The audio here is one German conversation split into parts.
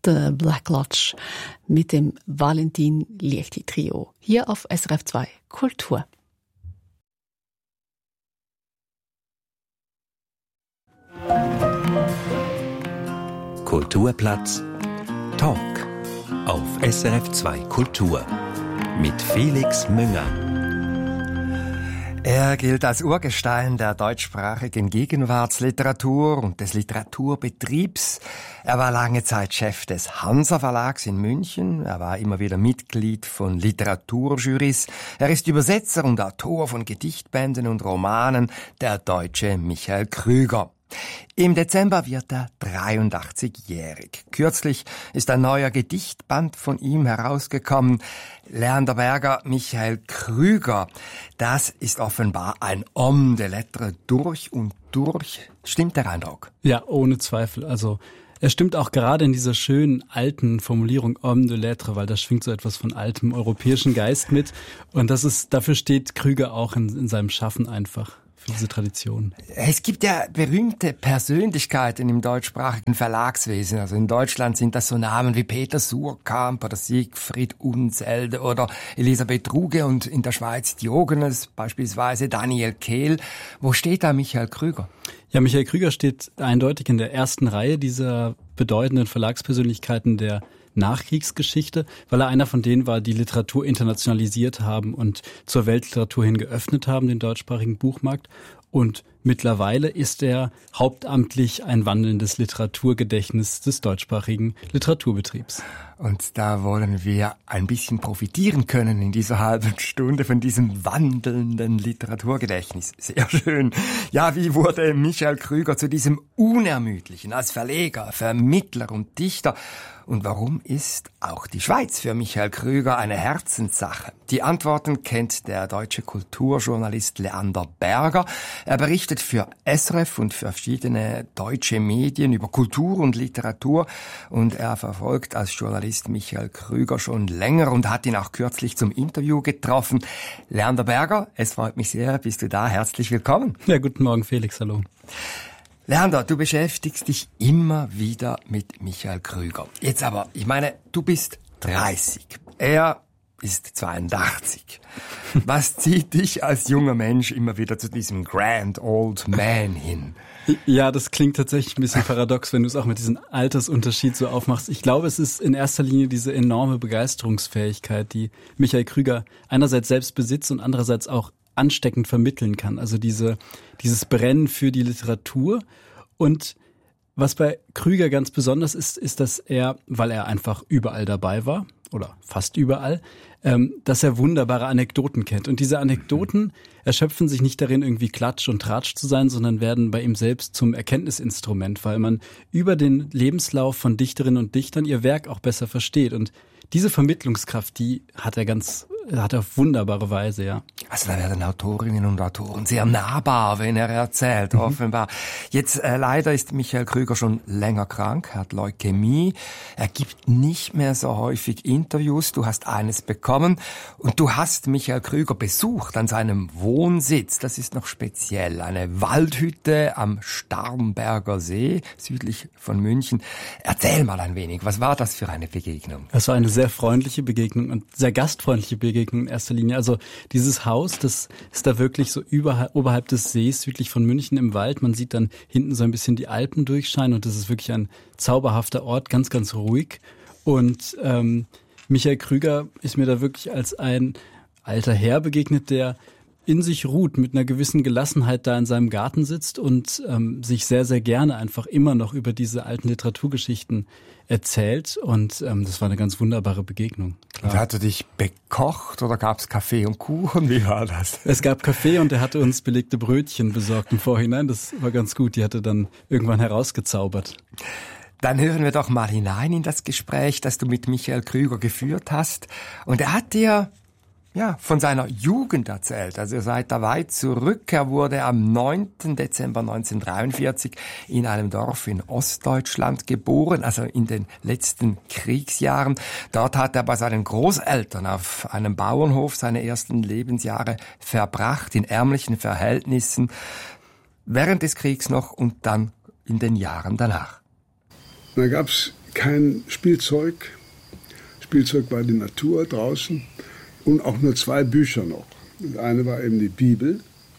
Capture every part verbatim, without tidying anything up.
The Black Lodge mit dem Valentin Liechti Trio. Hier auf S R F zwei Kultur. Kulturplatz Talk auf S R F zwei Kultur mit Felix Münger. Er gilt als Urgestein der deutschsprachigen Gegenwartsliteratur und des Literaturbetriebs. Er war lange Zeit Chef des Hansa Verlags in München. Er war immer wieder Mitglied von Literaturjurys. Er ist Übersetzer und Autor von Gedichtbänden und Romanen, der Deutsche Michael Krüger. Im Dezember wird er dreiundachtzigjährig. Kürzlich ist ein neuer Gedichtband von ihm herausgekommen. Leander Berger, Michael Krüger. Das ist offenbar ein Homme de Lettres durch und durch. Stimmt der Eindruck? Ja, ohne Zweifel. Also er stimmt auch gerade in dieser schönen alten Formulierung Homme de Lettres, weil da schwingt so etwas von altem europäischen Geist mit. Und das ist, dafür steht Krüger auch in, in seinem Schaffen einfach. Für diese Tradition. Es gibt ja berühmte Persönlichkeiten im deutschsprachigen Verlagswesen. Also in Deutschland sind das so Namen wie Peter Suhrkamp oder Siegfried Unselde oder Elisabeth Ruge und in der Schweiz Diogenes, beispielsweise Daniel Kehl. Wo steht da Michael Krüger? Ja, Michael Krüger steht eindeutig in der ersten Reihe dieser bedeutenden Verlagspersönlichkeiten der Nachkriegsgeschichte, weil er einer von denen war, die Literatur internationalisiert haben und zur Weltliteratur hin geöffnet haben, den deutschsprachigen Buchmarkt. Und mittlerweile ist er hauptamtlich ein wandelndes Literaturgedächtnis des deutschsprachigen Literaturbetriebs. Und da wollen wir ein bisschen profitieren können in dieser halben Stunde von diesem wandelnden Literaturgedächtnis. Sehr schön. Ja, wie wurde Michael Krüger zu diesem Unermüdlichen als Verleger, Vermittler und Dichter? Und warum ist auch die Schweiz für Michael Krüger eine Herzenssache? Die Antworten kennt der deutsche Kulturjournalist Leander Berger. Er berichtet für S R F und für verschiedene deutsche Medien über Kultur und Literatur und er verfolgt als Journalist Michael Krüger schon länger und hat ihn auch kürzlich zum Interview getroffen. Leander Berger, es freut mich sehr, bist du da? Herzlich willkommen. Ja, guten Morgen Felix, hallo. Leander, du beschäftigst dich immer wieder mit Michael Krüger. Jetzt aber, ich meine, du bist dreißig. Er ist zweiundachtzig. Was zieht dich als junger Mensch immer wieder zu diesem Grand Old Man hin? Ja, das klingt tatsächlich ein bisschen paradox, wenn du es auch mit diesem Altersunterschied so aufmachst. Ich glaube, es ist in erster Linie diese enorme Begeisterungsfähigkeit, die Michael Krüger einerseits selbst besitzt und andererseits auch ansteckend vermitteln kann. Also diese, dieses Brennen für die Literatur. Und was bei Krüger ganz besonders ist, ist, dass er, weil er einfach überall dabei war, oder fast überall, ähm, dass er wunderbare Anekdoten kennt. Und diese Anekdoten erschöpfen sich nicht darin, irgendwie Klatsch und Tratsch zu sein, sondern werden bei ihm selbst zum Erkenntnisinstrument, weil man über den Lebenslauf von Dichterinnen und Dichtern ihr Werk auch besser versteht. Und diese Vermittlungskraft, die hat er ganz, hat er auf wunderbare Weise, ja. Also da werden Autorinnen und Autoren sehr nahbar, wenn er erzählt, mhm. offenbar. Jetzt äh, leider ist Michael Krüger schon länger krank, er hat Leukämie. Er gibt nicht mehr so häufig Interviews. Du hast eines bekommen und du hast Michael Krüger besucht an seinem Wohnsitz. Das ist noch speziell. Eine Waldhütte am Starnberger See, südlich von München. Erzähl mal ein wenig, was war das für eine Begegnung? Das war eine sehr freundliche Begegnung und sehr gastfreundliche Begegnung in erster Linie. Also dieses Haus, das ist da wirklich so über, oberhalb des Sees, südlich von München im Wald. Man sieht dann hinten so ein bisschen die Alpen durchscheinen und das ist wirklich ein zauberhafter Ort, ganz, ganz ruhig. Und ähm, Michael Krüger ist mir da wirklich als ein alter Herr begegnet, der in sich ruht, mit einer gewissen Gelassenheit da in seinem Garten sitzt und ähm, sich sehr, sehr gerne einfach immer noch über diese alten Literaturgeschichten erzählt. Und ähm, das war eine ganz wunderbare Begegnung. Klar. Und hat er dich bekocht oder gab es Kaffee und Kuchen? Wie war das? Es gab Kaffee und er hatte uns belegte Brötchen besorgt im Vorhinein. Das war ganz gut. Die hat er dann irgendwann herausgezaubert. Dann hören wir doch mal hinein in das Gespräch, das du mit Michael Krüger geführt hast. Und er hat dir ja, von seiner Jugend erzählt. Also ihr seid da weit zurück. Er wurde am neunten Dezember neunzehnhundertdreiundvierzig in einem Dorf in Ostdeutschland geboren, also in den letzten Kriegsjahren. Dort hat er bei seinen Großeltern auf einem Bauernhof seine ersten Lebensjahre verbracht, in ärmlichen Verhältnissen, während des Kriegs noch und dann in den Jahren danach. Da gab's kein Spielzeug. Spielzeug war die Natur draußen und auch nur zwei Bücher noch. Das eine war eben die Bibel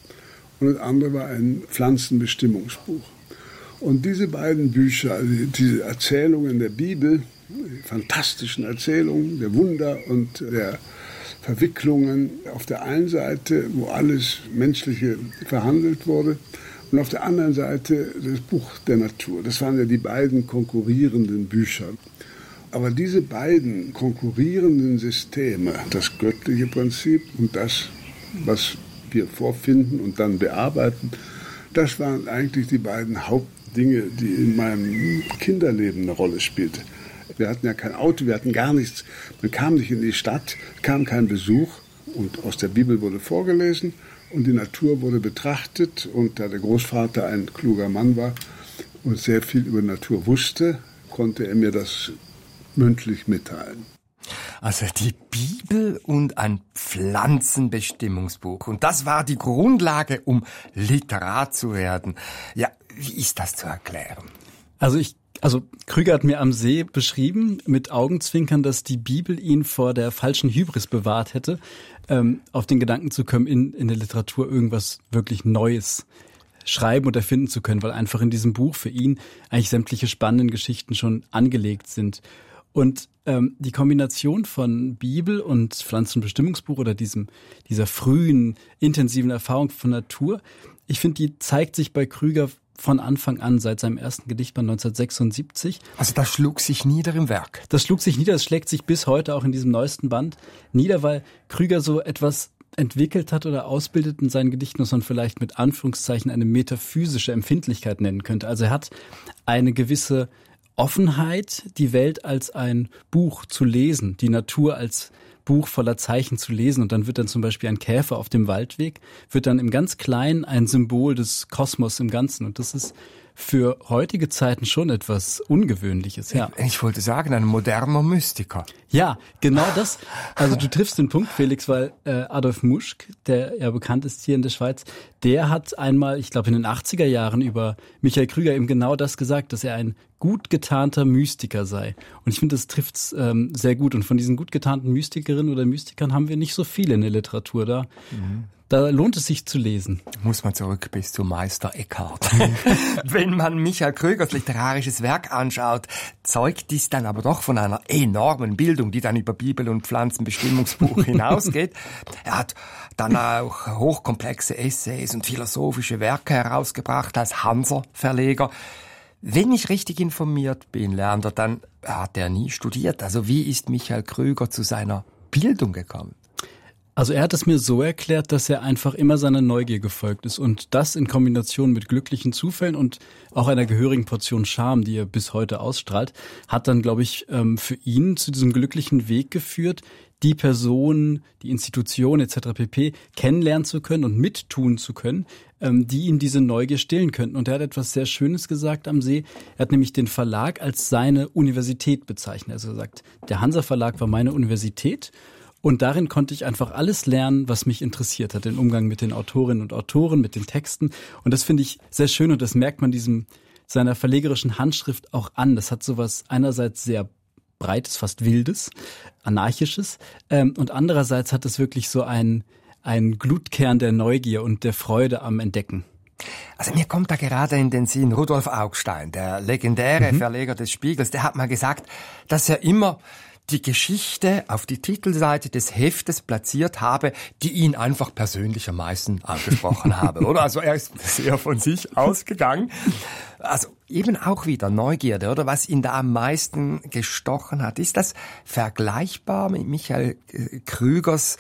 und das andere war ein Pflanzenbestimmungsbuch. Und diese beiden Bücher, also diese Erzählungen der Bibel, die fantastischen Erzählungen der Wunder und der Verwicklungen auf der einen Seite, wo alles Menschliche verhandelt wurde, und auf der anderen Seite das Buch der Natur. Das waren ja die beiden konkurrierenden Bücher. Aber diese beiden konkurrierenden Systeme, das göttliche Prinzip und das, was wir vorfinden und dann bearbeiten, das waren eigentlich die beiden Hauptdinge, die in meinem Kinderleben eine Rolle spielten. Wir hatten ja kein Auto, wir hatten gar nichts. Man kam nicht in die Stadt, kam kein Besuch und aus der Bibel wurde vorgelesen und die Natur wurde betrachtet. Und da der Großvater ein kluger Mann war und sehr viel über Natur wusste, konnte er mir das mündlich mitteilen. Also die Bibel und ein Pflanzenbestimmungsbuch. Und das war die Grundlage, um Literat zu werden. Ja, wie ist das zu erklären? Also ich Also Krüger hat mir am See beschrieben, mit Augenzwinkern, dass die Bibel ihn vor der falschen Hybris bewahrt hätte, ähm, auf den Gedanken zu kommen, in, in der Literatur irgendwas wirklich Neues schreiben und erfinden zu können, weil einfach in diesem Buch für ihn eigentlich sämtliche spannenden Geschichten schon angelegt sind. Und ähm, die Kombination von Bibel und Pflanzenbestimmungsbuch oder diesem dieser frühen, intensiven Erfahrung von Natur, ich finde, die zeigt sich bei Krüger von Anfang an, seit seinem ersten Gedichtband neunzehnhundertsechsundsiebzig. Also das schlug sich nieder im Werk. Das schlug sich nieder, das schlägt sich bis heute auch in diesem neuesten Band nieder, weil Krüger so etwas entwickelt hat oder ausbildet in seinen Gedichten, was man vielleicht mit Anführungszeichen eine metaphysische Empfindlichkeit nennen könnte. Also er hat eine gewisse Offenheit, die Welt als ein Buch zu lesen, die Natur als Buch voller Zeichen zu lesen, und dann wird dann zum Beispiel ein Käfer auf dem Waldweg, wird dann im ganz Kleinen ein Symbol des Kosmos im Ganzen, und das ist für heutige Zeiten schon etwas Ungewöhnliches, ja. Ich wollte sagen, ein moderner Mystiker. Ja, genau das. Also du triffst den Punkt, Felix, weil äh, Adolf Muschk, der ja bekannt ist hier in der Schweiz, der hat einmal, ich glaube in den achtziger Jahren über Michael Krüger eben genau das gesagt, dass er ein gut getarnter Mystiker sei. Und ich finde, das trifft's ähm, sehr gut. Und von diesen gut getarnten Mystikerinnen oder Mystikern haben wir nicht so viele in der Literatur da. Mhm. Da lohnt es sich zu lesen. Muss man zurück bis zu Meister Eckhart. Wenn man Michael Krügers literarisches Werk anschaut, zeugt dies dann aber doch von einer enormen Bildung, die dann über Bibel und Pflanzenbestimmungsbuch hinausgeht. Er hat dann auch hochkomplexe Essays und philosophische Werke herausgebracht als Hanser Verleger. Wenn ich richtig informiert bin, Leander, dann hat er nie studiert. Also wie ist Michael Krüger zu seiner Bildung gekommen? Also er hat es mir so erklärt, dass er einfach immer seiner Neugier gefolgt ist, und das in Kombination mit glücklichen Zufällen und auch einer gehörigen Portion Charme, die er bis heute ausstrahlt, hat dann, glaube ich, für ihn zu diesem glücklichen Weg geführt, die Person, die Institution et cetera pp. Kennenlernen zu können und mittun zu können, die ihm diese Neugier stillen könnten. Und er hat etwas sehr Schönes gesagt am See. Er hat nämlich den Verlag als seine Universität bezeichnet. Also er sagt, der Hansa Verlag war meine Universität. Und darin konnte ich einfach alles lernen, was mich interessiert hat. Den Umgang mit den Autorinnen und Autoren, mit den Texten. Und das finde ich sehr schön, und das merkt man diesem seiner verlegerischen Handschrift auch an. Das hat sowas einerseits sehr Breites, fast Wildes, Anarchisches. Ähm, und andererseits hat es wirklich so einen, einen Glutkern der Neugier und der Freude am Entdecken. Also mir kommt da gerade in den Sinn Rudolf Augstein, der legendäre Mhm. Verleger des Spiegels, der hat mal gesagt, dass er immer die Geschichte auf die Titelseite des Heftes platziert habe, die ihn einfach persönlich am meisten angesprochen habe, oder? Also er ist sehr von sich ausgegangen. Also eben auch wieder Neugierde, oder? Was ihn da am meisten gestochen hat. Ist das vergleichbar mit Michael Krügers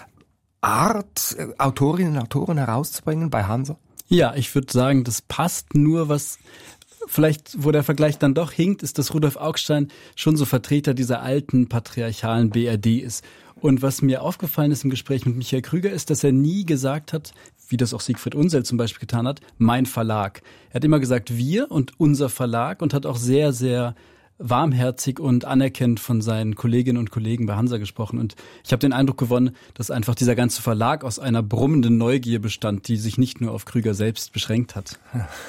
Art, Autorinnen und Autoren herauszubringen bei Hansa? Ja, ich würde sagen, das passt, nur was vielleicht, wo der Vergleich dann doch hinkt, ist, dass Rudolf Augstein schon so Vertreter dieser alten patriarchalen B R D ist. Und was mir aufgefallen ist im Gespräch mit Michael Krüger, ist, dass er nie gesagt hat, wie das auch Siegfried Unseld zum Beispiel getan hat, mein Verlag. Er hat immer gesagt, wir und unser Verlag, und hat auch sehr, sehr warmherzig und anerkennend von seinen Kolleginnen und Kollegen bei Hansa gesprochen. Und ich habe den Eindruck gewonnen, dass einfach dieser ganze Verlag aus einer brummenden Neugier bestand, die sich nicht nur auf Krüger selbst beschränkt hat.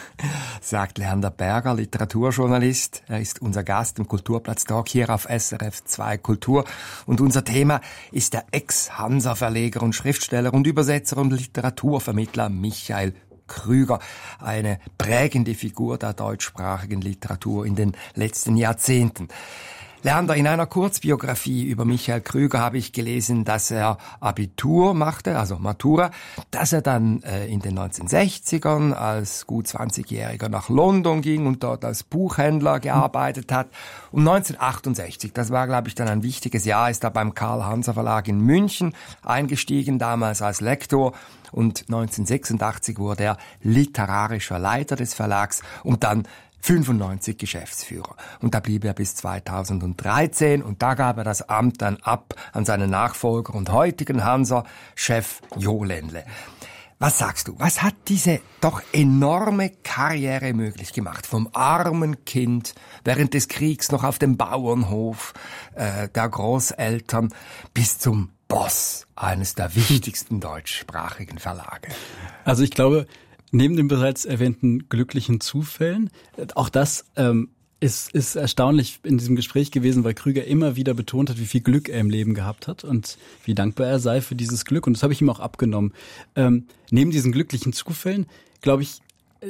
Sagt Leander Berger, Literaturjournalist. Er ist unser Gast im Kulturplatz-Talk hier auf S R F zwei Kultur. Und unser Thema ist der Ex-Hansa-Verleger und Schriftsteller und Übersetzer und Literaturvermittler Michael Krüger, eine prägende Figur der deutschsprachigen Literatur in den letzten Jahrzehnten. Leander, in einer Kurzbiografie über Michael Krüger habe ich gelesen, dass er Abitur machte, also Matura, dass er dann äh, in den neunzehnhundertsechzigern als gut zwanzigjähriger nach London ging und dort als Buchhändler gearbeitet hat. Und neunzehnhundertachtundsechzig, das war, glaube ich, dann ein wichtiges Jahr, ist er beim Karl-Hanser-Verlag in München eingestiegen, damals als Lektor. Und neunzehnhundertsechsundachtzig wurde er literarischer Leiter des Verlags und dann fünfundneunzig Geschäftsführer. Und da blieb er bis zweitausenddreizehn und da gab er das Amt dann ab an seinen Nachfolger und heutigen Hansa-Chef Jo Ländle. Was sagst du? Was hat diese doch enorme Karriere möglich gemacht? Vom armen Kind während des Kriegs noch auf dem Bauernhof äh, der Großeltern bis zum Boss eines der wichtigsten deutschsprachigen Verlage. Also ich glaube, neben den bereits erwähnten glücklichen Zufällen, auch das ähm, ist, ist erstaunlich in diesem Gespräch gewesen, weil Krüger immer wieder betont hat, wie viel Glück er im Leben gehabt hat und wie dankbar er sei für dieses Glück. Und das habe ich ihm auch abgenommen. Ähm, neben diesen glücklichen Zufällen, glaube ich,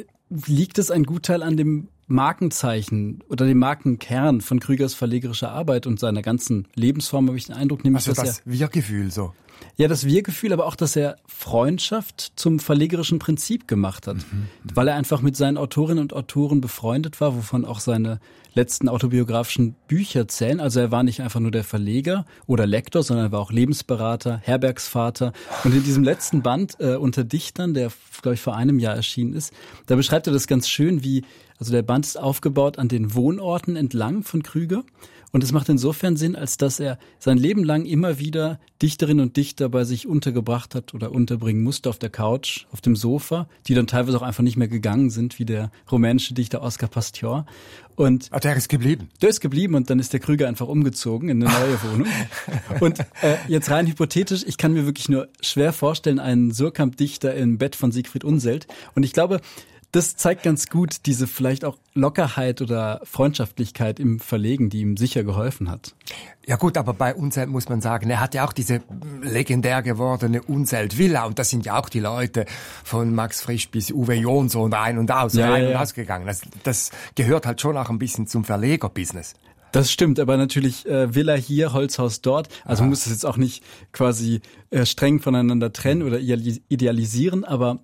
liegt es ein Gutteil an dem Markenzeichen oder dem Markenkern von Krügers verlegerischer Arbeit und seiner ganzen Lebensform, habe ich den Eindruck, nämlich, also dass das Wir-Gefühl so. Ja, das Wir-Gefühl, aber auch, dass er Freundschaft zum verlegerischen Prinzip gemacht hat, mhm. weil er einfach mit seinen Autorinnen und Autoren befreundet war, wovon auch seine letzten autobiografischen Bücher zählen. Also er war nicht einfach nur der Verleger oder Lektor, sondern er war auch Lebensberater, Herbergsvater. Und in diesem letzten Band äh, unter Dichtern, der, glaube ich, vor einem Jahr erschienen ist, da beschreibt er das ganz schön, wie, also der Band ist aufgebaut an den Wohnorten entlang von Krüger. Und es macht insofern Sinn, als dass er sein Leben lang immer wieder Dichterinnen und Dichter bei sich untergebracht hat oder unterbringen musste auf der Couch, auf dem Sofa, die dann teilweise auch einfach nicht mehr gegangen sind, wie der rumänische Dichter Oskar Pastior. Und ah, der ist geblieben? Der ist geblieben und dann ist der Krüger einfach umgezogen in eine neue Wohnung. Und äh, jetzt rein hypothetisch, ich kann mir wirklich nur schwer vorstellen, einen Surkamp-Dichter im Bett von Siegfried Unseld. Und ich glaube, das zeigt ganz gut diese vielleicht auch Lockerheit oder Freundschaftlichkeit im Verlegen, die ihm sicher geholfen hat. Ja gut, aber bei Unseld muss man sagen, er hat ja auch diese legendär gewordene Unseld-Villa und das sind ja auch die Leute von Max Frisch bis Uwe Jonsson ein und aus, ja, rein ja, und ja. ausgegangen. Das, das gehört halt schon auch ein bisschen zum Verlegerbusiness. Das stimmt, aber natürlich äh, Villa hier, Holzhaus dort. Also man muss das jetzt auch nicht quasi äh, streng voneinander trennen oder idealisieren, aber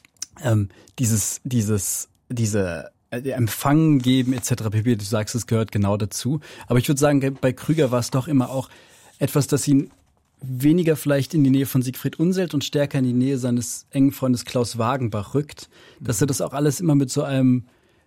ähm, dieses, dieses, diese äh, Empfang geben et cetera pp. Du sagst, es gehört genau dazu. Aber ich würde sagen, bei Krüger war es doch immer auch etwas, das ihn weniger vielleicht in die Nähe von Siegfried Unseld und stärker in die Nähe seines engen Freundes Klaus Wagenbach rückt, dass er das auch alles immer mit so einem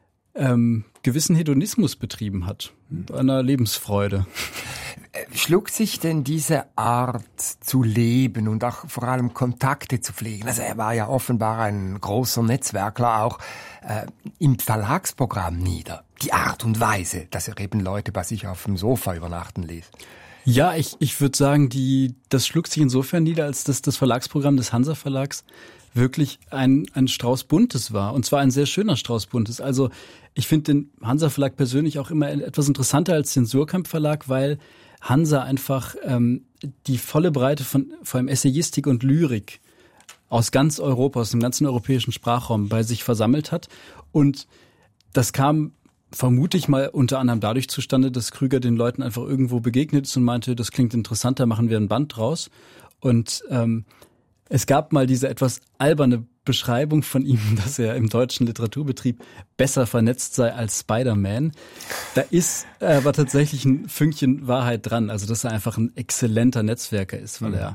ähm, gewissen Hedonismus betrieben hat, mit einer Lebensfreude. Schluckt sich denn diese Art zu leben und auch vor allem Kontakte zu pflegen? Also er war ja offenbar ein großer Netzwerkler auch äh, im Verlagsprogramm nieder. Die Art und Weise, dass er eben Leute bei sich auf dem Sofa übernachten ließ. Ja, ich ich würde sagen, die das schluckt sich insofern nieder, als dass das Verlagsprogramm des Hansa Verlags wirklich ein ein Strauß Buntes war. Und zwar ein sehr schöner Strauß Buntes. Also ich finde den Hansa Verlag persönlich auch immer etwas interessanter als den Surkamp Verlag, weil Hansa einfach ähm, die volle Breite von vor allem Essayistik und Lyrik aus ganz Europa, aus dem ganzen europäischen Sprachraum bei sich versammelt hat. Und das kam, vermute ich mal, unter anderem dadurch zustande, dass Krüger den Leuten einfach irgendwo begegnet ist und meinte, das klingt interessant, da machen wir ein Band draus. Und ähm, es gab mal diese etwas alberne Beschreibung von ihm, dass er im deutschen Literaturbetrieb besser vernetzt sei als Spider-Man. Da ist aber tatsächlich ein Fünkchen Wahrheit dran, also dass er einfach ein exzellenter Netzwerker ist, weil er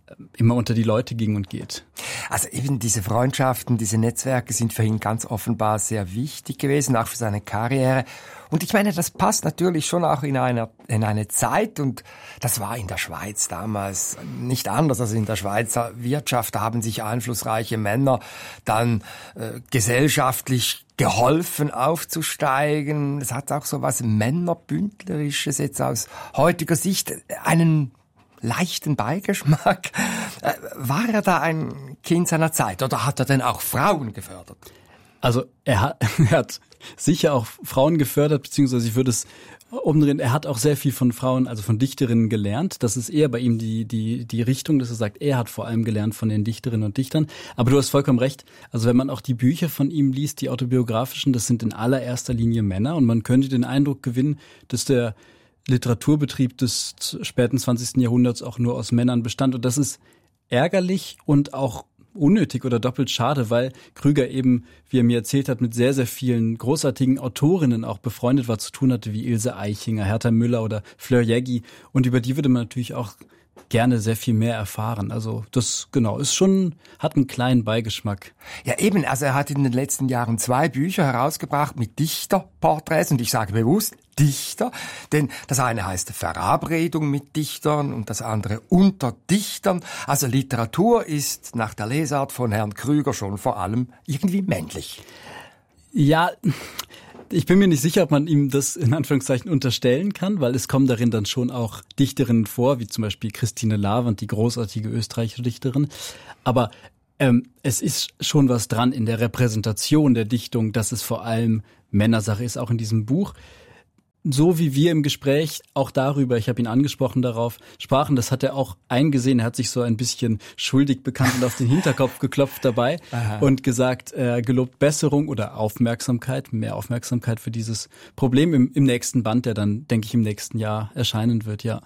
immer unter die Leute ging und geht. Also eben diese Freundschaften, diese Netzwerke sind für ihn ganz offenbar sehr wichtig gewesen, auch für seine Karriere. Und ich meine, das passt natürlich schon auch in einer, in eine Zeit, und das war in der Schweiz damals nicht anders. Also in der Schweizer Wirtschaft haben sich einflussreiche Männer dann äh, gesellschaftlich geholfen aufzusteigen. Es hat auch so was Männerbündlerisches jetzt aus heutiger Sicht, einen leichten Beigeschmack. Äh, war er da ein Kind seiner Zeit oder hat er denn auch Frauen gefördert? Also er hat, er hat sicher auch Frauen gefördert, beziehungsweise ich würde es umdrehen, er hat auch sehr viel von Frauen, also von Dichterinnen gelernt. Das ist eher bei ihm die die die Richtung, dass er sagt, er hat vor allem gelernt von den Dichterinnen und Dichtern. Aber du hast vollkommen recht. Also wenn man auch die Bücher von ihm liest, die autobiografischen, das sind in allererster Linie Männer, und man könnte den Eindruck gewinnen, dass der Literaturbetrieb des späten zwanzigsten Jahrhunderts auch nur aus Männern bestand. Und das ist ärgerlich und auch unnötig oder doppelt schade, weil Krüger eben, wie er mir erzählt hat, mit sehr, sehr vielen großartigen Autorinnen auch befreundet war, zu tun hatte, wie Ilse Eichinger, Hertha Müller oder Fleur Jeggi. Und über die würde man natürlich auch gerne sehr viel mehr erfahren. Also das, genau, ist schon, hat einen kleinen Beigeschmack. Ja eben, also er hat in den letzten Jahren zwei Bücher herausgebracht mit Dichterporträts, und ich sage bewusst Dichter, denn das eine heißt Verabredung mit Dichtern und das andere Unter Dichtern. Also Literatur ist nach der Lesart von Herrn Krüger schon vor allem irgendwie männlich. Ja, ich bin mir nicht sicher, ob man ihm das in Anführungszeichen unterstellen kann, weil es kommen darin dann schon auch Dichterinnen vor, wie zum Beispiel Christine Lavand, die großartige österreichische Dichterin. Aber ähm, es ist schon was dran in der Repräsentation der Dichtung, dass es vor allem Männersache ist, auch in diesem Buch. So wie wir im Gespräch auch darüber, ich habe ihn angesprochen darauf, sprachen, das hat er auch eingesehen. Er hat sich so ein bisschen schuldig bekannt und auf den Hinterkopf geklopft dabei. Aha. Und gesagt, äh, gelobt Besserung oder Aufmerksamkeit, mehr Aufmerksamkeit für dieses Problem im, im nächsten Band, der dann, denke ich, im nächsten Jahr erscheinen wird, ja.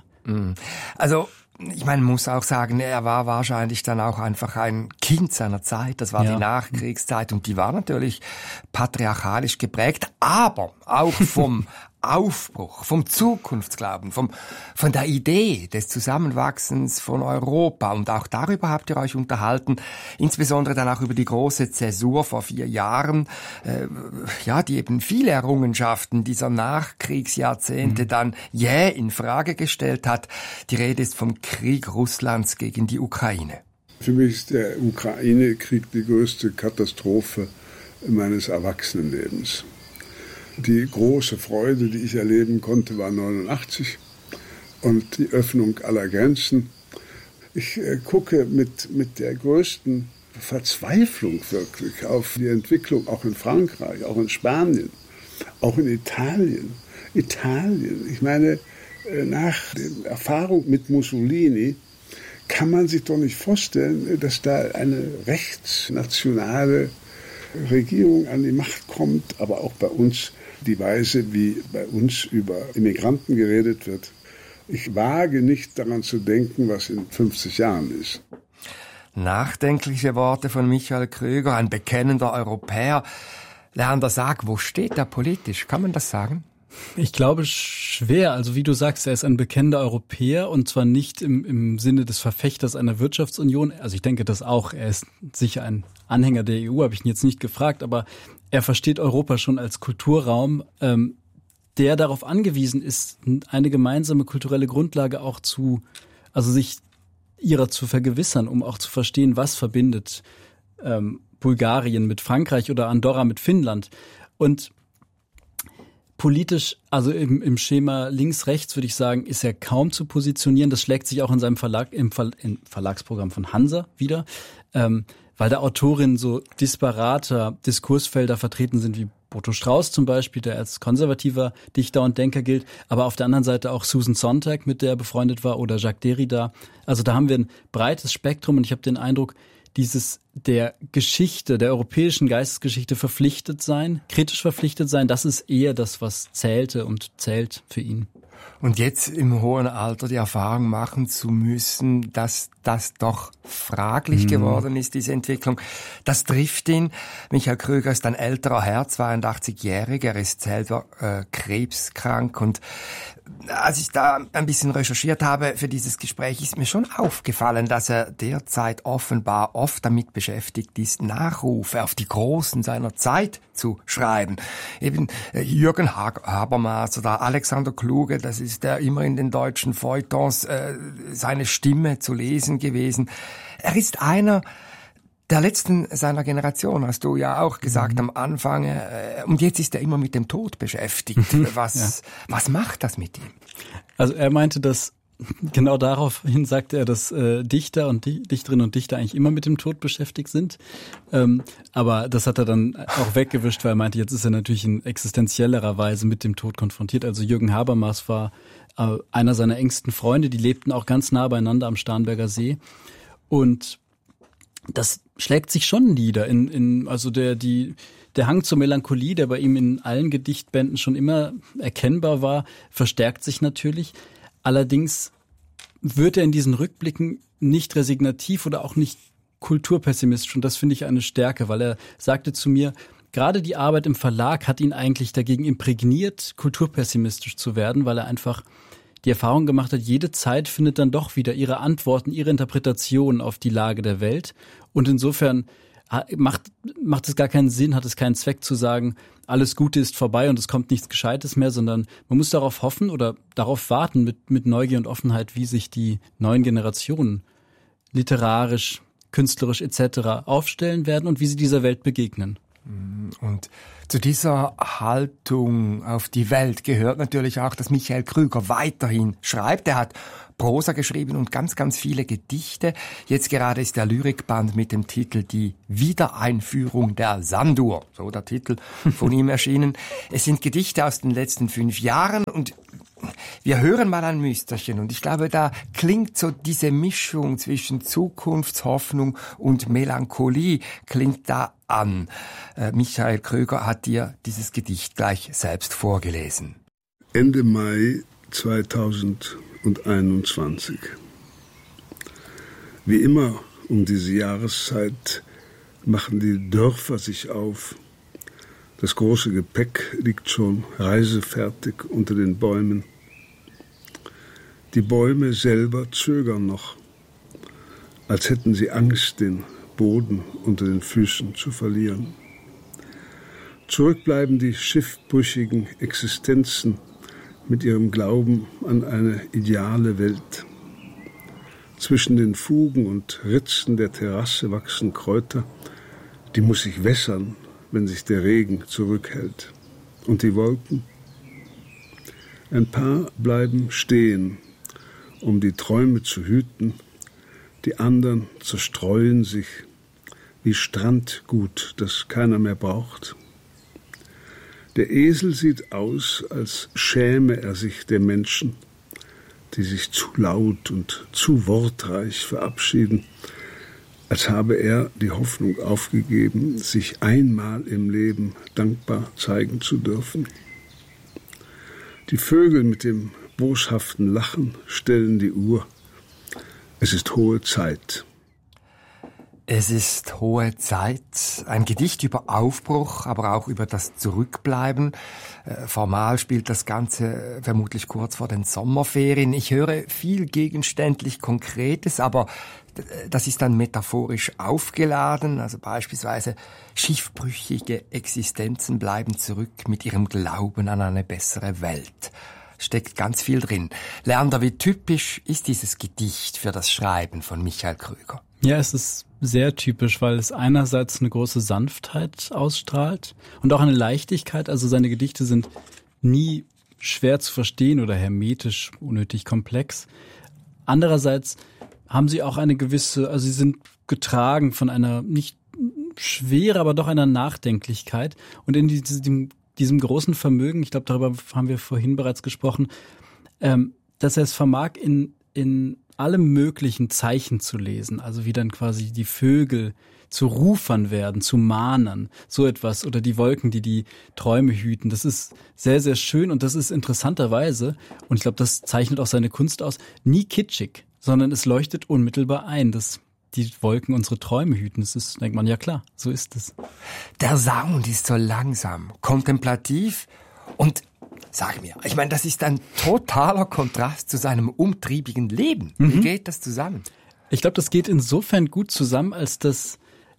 Also ich meine, muss auch sagen, er war wahrscheinlich dann auch einfach ein Kind seiner Zeit. Das war ja die Nachkriegszeit, und die war natürlich patriarchalisch geprägt, aber auch vom Aufbruch, vom Zukunftsglauben, vom, von der Idee des Zusammenwachsens von Europa. Und auch darüber habt ihr euch unterhalten, insbesondere dann auch über die große Zäsur vor vier Jahren, äh, ja, die eben viele Errungenschaften dieser Nachkriegsjahrzehnte mhm. dann jäh in Frage gestellt hat. Die Rede ist vom Krieg Russlands gegen die Ukraine. Für mich ist der Ukraine-Krieg die größte Katastrophe meines Erwachsenenlebens. Die große Freude, die ich erleben konnte, war neunundachtzig und die Öffnung aller Grenzen. Ich äh, gucke mit, mit der größten Verzweiflung wirklich auf die Entwicklung auch in Frankreich, auch in Spanien, auch in Italien. Italien, ich meine, äh, nach der Erfahrung mit Mussolini kann man sich doch nicht vorstellen, dass da eine rechtsnationale Regierung an die Macht kommt, aber auch bei uns die Weise, wie bei uns über Immigranten geredet wird. Ich wage nicht daran zu denken, was in fünfzig Jahren ist. Nachdenkliche Worte von Michael Krüger, ein bekennender Europäer. Leander, sag, wo steht er politisch? Kann man das sagen? Ich glaube schwer. Also wie du sagst, er ist ein bekennender Europäer, und zwar nicht im, im Sinne des Verfechters einer Wirtschaftsunion. Also ich denke das auch. Er ist sicher ein Anhänger der E U, habe ich ihn jetzt nicht gefragt, aber er versteht Europa schon als Kulturraum, ähm, der darauf angewiesen ist, eine gemeinsame kulturelle Grundlage auch zu, also sich ihrer zu vergewissern, um auch zu verstehen, was verbindet ähm, Bulgarien mit Frankreich oder Andorra mit Finnland. Und politisch, also im, im Schema links-rechts würde ich sagen, ist er kaum zu positionieren. Das schlägt sich auch in seinem Verlag, im, Ver, im Verlagsprogramm von Hansa wieder, ähm, weil da Autorinnen so disparater Diskursfelder vertreten sind, wie Boto Strauß zum Beispiel, der als konservativer Dichter und Denker gilt, aber auf der anderen Seite auch Susan Sontag, mit der er befreundet war, oder Jacques Derrida. Also da haben wir ein breites Spektrum, und ich habe den Eindruck, dieses der Geschichte, der europäischen Geistesgeschichte verpflichtet sein, kritisch verpflichtet sein, das ist eher das, was zählte und zählt für ihn. Und jetzt im hohen Alter die Erfahrung machen zu müssen, dass das doch fraglich mhm. geworden ist, diese Entwicklung. Das trifft ihn. Michael Krüger ist ein älterer Herr, zweiundachtzigjährig. Er ist selber äh, krebskrank. Und als ich da ein bisschen recherchiert habe für dieses Gespräch, ist mir schon aufgefallen, dass er derzeit offenbar oft damit beschäftigt ist, Nachrufe auf die Großen seiner Zeit zu schreiben. Eben äh, Jürgen Habermas oder Alexander Kluge, das ist der immer in den deutschen Feuilletons äh, seine Stimme zu lesen gewesen. Er ist einer der letzten seiner Generation, hast du ja auch gesagt mhm. am Anfang. Äh, und jetzt ist er immer mit dem Tod beschäftigt. Was, ja. was macht das mit ihm? Also er meinte, dass genau daraufhin sagte er, dass äh, Dichter und Di- Dichterinnen und Dichter eigentlich immer mit dem Tod beschäftigt sind. Ähm, aber das hat er dann auch weggewischt, weil er meinte, jetzt ist er natürlich in existenziellerer Weise mit dem Tod konfrontiert. Also Jürgen Habermas war äh, einer seiner engsten Freunde, die lebten auch ganz nah beieinander am Starnberger See. Und das schlägt sich schon nieder. In, in, also der, die, der Hang zur Melancholie, der bei ihm in allen Gedichtbänden schon immer erkennbar war, verstärkt sich natürlich. Allerdings wird er in diesen Rückblicken nicht resignativ oder auch nicht kulturpessimistisch. Und das finde ich eine Stärke, weil er sagte zu mir, gerade die Arbeit im Verlag hat ihn eigentlich dagegen imprägniert, kulturpessimistisch zu werden, weil er einfach die Erfahrung gemacht hat, jede Zeit findet dann doch wieder ihre Antworten, ihre Interpretationen auf die Lage der Welt. Und insofern macht, macht es gar keinen Sinn, hat es keinen Zweck zu sagen, alles Gute ist vorbei und es kommt nichts Gescheites mehr, sondern man muss darauf hoffen oder darauf warten mit, mit Neugier und Offenheit, wie sich die neuen Generationen literarisch, künstlerisch et cetera aufstellen werden und wie sie dieser Welt begegnen. Und zu dieser Haltung auf die Welt gehört natürlich auch, dass Michael Krüger weiterhin schreibt. Er hat Prosa geschrieben und ganz, ganz viele Gedichte. Jetzt gerade ist der Lyrikband mit dem Titel Die Wiedereinführung der Sandur, so der Titel von ihm erschienen. Es sind Gedichte aus den letzten fünf Jahren und wir hören mal ein Müsterchen und ich glaube, da klingt so diese Mischung zwischen Zukunftshoffnung und Melancholie klingt da an. Äh, Michael Krüger hat dir dieses Gedicht gleich selbst vorgelesen. Ende Mai zweitausendeinundzwanzig. Wie immer um diese Jahreszeit machen die Dörfer sich auf. Das große Gepäck liegt schon reisefertig unter den Bäumen. Die Bäume selber zögern noch, als hätten sie Angst, den Boden unter den Füßen zu verlieren. Zurück bleiben die schiffbrüchigen Existenzen mit ihrem Glauben an eine ideale Welt. Zwischen den Fugen und Ritzen der Terrasse wachsen Kräuter, die muss sich wässern, wenn sich der Regen zurückhält. Und die Wolken? Ein paar bleiben stehen, um die Träume zu hüten, die anderen zerstreuen sich wie Strandgut, das keiner mehr braucht. Der Esel sieht aus, als schäme er sich der Menschen, die sich zu laut und zu wortreich verabschieden, als habe er die Hoffnung aufgegeben, sich einmal im Leben dankbar zeigen zu dürfen. Die Vögel mit dem boshaften Lachen stellen die Uhr. Es ist hohe Zeit. Es ist hohe Zeit. Ein Gedicht über Aufbruch, aber auch über das Zurückbleiben. Äh, formal spielt das Ganze vermutlich kurz vor den Sommerferien. Ich höre viel gegenständlich Konkretes, aber das ist dann metaphorisch aufgeladen. Also beispielsweise schiffbrüchige Existenzen bleiben zurück mit ihrem Glauben an eine bessere Welt. Steckt ganz viel drin. Leander, wie typisch ist dieses Gedicht für das Schreiben von Michael Krüger? Ja, es ist sehr typisch, weil es einerseits eine große Sanftheit ausstrahlt und auch eine Leichtigkeit. Also seine Gedichte sind nie schwer zu verstehen oder hermetisch unnötig komplex. Andererseits haben sie auch eine gewisse, also sie sind getragen von einer nicht schwere, aber doch einer Nachdenklichkeit. Und in diesem, diesem großen Vermögen, ich glaube, darüber haben wir vorhin bereits gesprochen, ähm, dass er es vermag, in, in alle möglichen Zeichen zu lesen, also wie dann quasi die Vögel zu Rufern werden, zu Mahnern, so etwas, oder die Wolken, die die Träume hüten. Das ist sehr, sehr schön und das ist interessanterweise, und ich glaube, das zeichnet auch seine Kunst aus, nie kitschig, sondern es leuchtet unmittelbar ein, dass die Wolken unsere Träume hüten. Das ist, denkt man, ja klar, so ist es. Der Sound ist so langsam, kontemplativ und sag mir, ich meine, das ist ein totaler Kontrast zu seinem umtriebigen Leben. Mhm. Wie geht das zusammen? Ich glaube, das geht insofern gut zusammen, als dass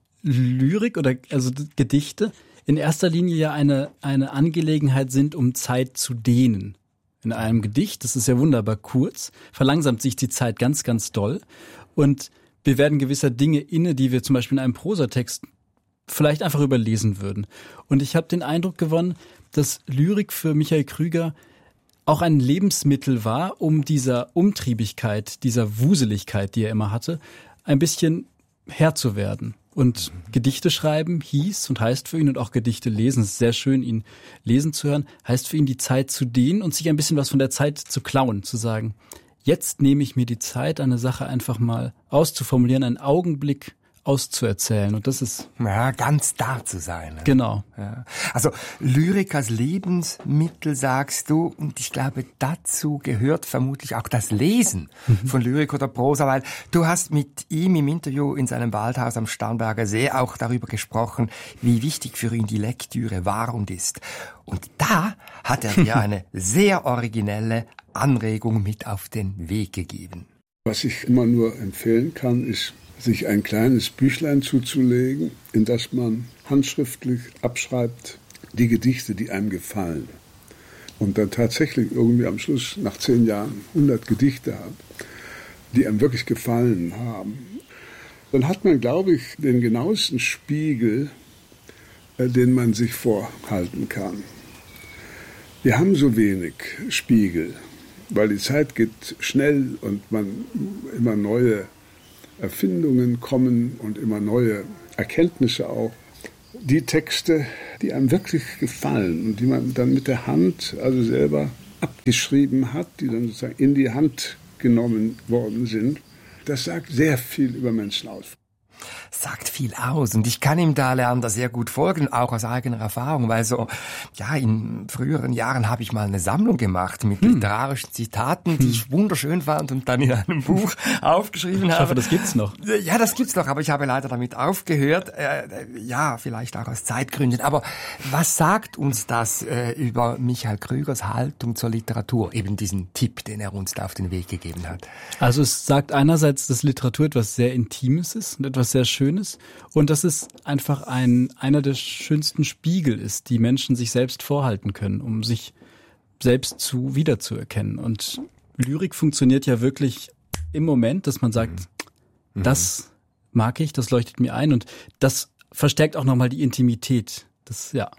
Lyrik oder also Gedichte in erster Linie ja eine, eine Angelegenheit sind, um Zeit zu dehnen. In einem Gedicht, das ist ja wunderbar kurz, verlangsamt sich die Zeit ganz, ganz doll und wir werden gewisser Dinge inne, die wir zum Beispiel in einem Prosatext vielleicht einfach überlesen würden. Und ich habe den Eindruck gewonnen, dass Lyrik für Michael Krüger auch ein Lebensmittel war, um dieser Umtriebigkeit, dieser Wuseligkeit, die er immer hatte, ein bisschen Herr zu werden. Und Gedichte schreiben hieß und heißt für ihn, und auch Gedichte lesen, es ist sehr schön, ihn lesen zu hören, heißt für ihn, die Zeit zu dehnen und sich ein bisschen was von der Zeit zu klauen, zu sagen, jetzt nehme ich mir die Zeit, eine Sache einfach mal auszuformulieren, einen Augenblick auszuerzählen. Und das ist... Ja, ganz da zu sein. Ne? Genau. Ja. Also Lyrik als Lebensmittel, sagst du, und ich glaube, dazu gehört vermutlich auch das Lesen mhm. von Lyrik oder Prosa, weil du hast mit ihm im Interview in seinem Waldhaus am Starnberger See auch darüber gesprochen, wie wichtig für ihn die Lektüre war und ist. Und da hat er dir eine sehr originelle Anregung mit auf den Weg gegeben. Was ich immer nur empfehlen kann, ist, sich ein kleines Büchlein zuzulegen, in das man handschriftlich abschreibt die Gedichte, die einem gefallen. Und dann tatsächlich irgendwie am Schluss nach zehn Jahren hundert Gedichte hat, die einem wirklich gefallen haben. Dann hat man, glaube ich, den genauesten Spiegel, äh, den man sich vorhalten kann. Wir haben so wenig Spiegel, weil die Zeit geht schnell und man immer neue Erfindungen kommen und immer neue Erkenntnisse auch. Die Texte, die einem wirklich gefallen und die man dann mit der Hand also selber abgeschrieben hat, die dann sozusagen in die Hand genommen worden sind, das sagt sehr viel über Menschen aus. Sagt viel aus und ich kann ihm da lernen, da sehr gut folgen, auch aus eigener Erfahrung, weil so, ja, in früheren Jahren habe ich mal eine Sammlung gemacht mit hm. literarischen Zitaten, die hm. ich wunderschön fand und dann in einem Buch aufgeschrieben habe. Ich hoffe, das gibt's noch. Ja, das gibt's noch, aber ich habe leider damit aufgehört, äh, ja, vielleicht auch aus Zeitgründen, aber was sagt uns das äh, über Michael Krügers Haltung zur Literatur, eben diesen Tipp, den er uns da auf den Weg gegeben hat? Also es sagt einerseits, dass Literatur etwas sehr Intimes ist und etwas sehr Schönes und dass es einfach ein, einer der schönsten Spiegel ist, die Menschen sich selbst vorhalten können, um sich selbst zu wiederzuerkennen. Und Lyrik funktioniert ja wirklich im Moment, dass man sagt, mhm. das mag ich, das leuchtet mir ein und das verstärkt auch nochmal die Intimität. Das, ja.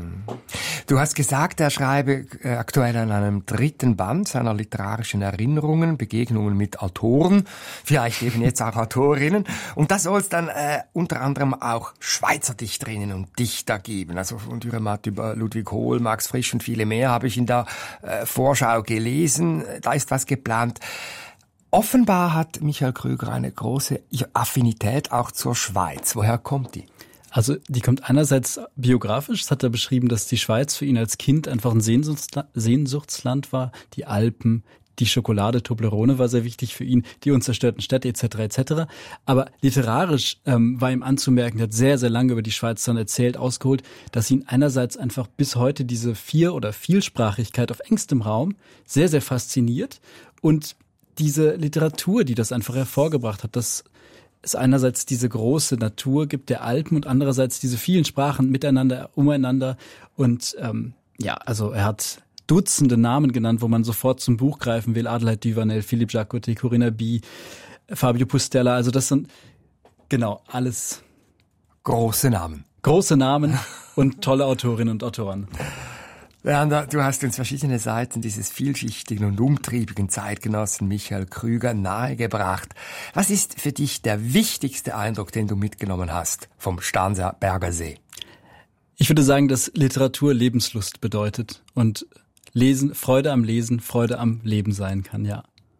Du hast gesagt, er schreibe äh, aktuell an einem dritten Band seiner literarischen Erinnerungen, Begegnungen mit Autoren, vielleicht eben jetzt auch Autorinnen. Und da soll es dann äh, unter anderem auch Schweizer Dichterinnen und Dichter geben. Also von Dürrenmatt über Ludwig Hohl, Max Frisch und viele mehr habe ich in der äh, Vorschau gelesen. Da ist was geplant. Offenbar hat Michael Krüger eine große Affinität auch zur Schweiz. Woher kommt die? Also die kommt einerseits biografisch, das hat er beschrieben, dass die Schweiz für ihn als Kind einfach ein Sehnsuchtsla- Sehnsuchtsland war. Die Alpen, die Schokolade, Toblerone war sehr wichtig für ihn, die unzerstörten Städte et cetera et cetera. Aber literarisch ähm, war ihm anzumerken, er hat sehr, sehr lange über die Schweiz dann erzählt, ausgeholt, dass ihn einerseits einfach bis heute diese Vier- oder Vielsprachigkeit auf engstem Raum sehr, sehr fasziniert und diese Literatur, die das einfach hervorgebracht hat, dass es einerseits diese große Natur gibt der Alpen und andererseits diese vielen Sprachen miteinander, umeinander. Und ähm, ja, also er hat Dutzende Namen genannt, wo man sofort zum Buch greifen will. Adelheid Duvanel, Philippe Jacotet, Corinna Bie, Fabio Pustella. Also das sind genau alles große Namen. Große Namen und tolle Autorinnen und Autoren. Werner, du hast uns verschiedene Seiten dieses vielschichtigen und umtriebigen Zeitgenossen Michael Krüger nahegebracht. Was ist für dich der wichtigste Eindruck, den du mitgenommen hast vom Starnberger See? Ich würde sagen, dass Literatur Lebenslust bedeutet und Lesen, Freude am Lesen, Freude am Leben sein kann, ja.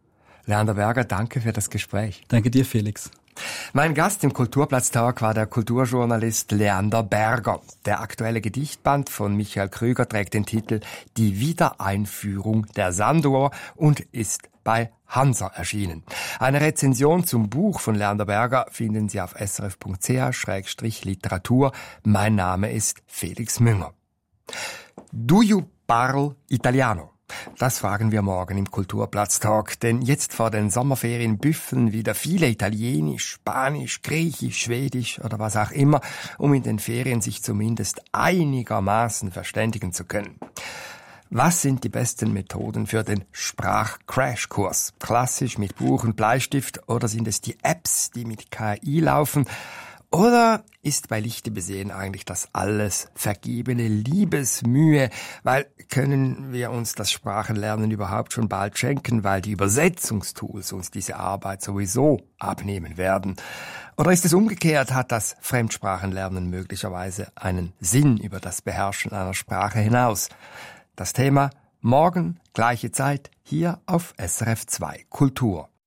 Leander Berger, danke für das Gespräch. Danke dir, Felix. Mein Gast im Kulturplatztalk war der Kulturjournalist Leander Berger. Der aktuelle Gedichtband von Michael Krüger trägt den Titel Die Wiedereinführung der Sanduhr und ist bei Hansa erschienen. Eine Rezension zum Buch von Leander Berger finden Sie auf s r f punkt c h schrägstrich literatur. Mein Name ist Felix Münger. Do you parl italiano? Das fragen wir morgen im Kulturplatztalk, denn jetzt vor den Sommerferien büffeln wieder viele Italienisch, Spanisch, Griechisch, Schwedisch oder was auch immer, um in den Ferien sich zumindest einigermaßen verständigen zu können. Was sind die besten Methoden für den Sprachcrashkurs? Klassisch mit Buch und Bleistift oder sind es die Apps, die mit K I laufen? Oder ist bei Lichte besehen eigentlich das alles vergebene Liebesmühe? Weil können wir uns das Sprachenlernen überhaupt schon bald schenken, weil die Übersetzungstools uns diese Arbeit sowieso abnehmen werden? Oder ist es umgekehrt, hat das Fremdsprachenlernen möglicherweise einen Sinn über das Beherrschen einer Sprache hinaus? Das Thema morgen, gleiche Zeit, hier auf S R F zwei Kultur.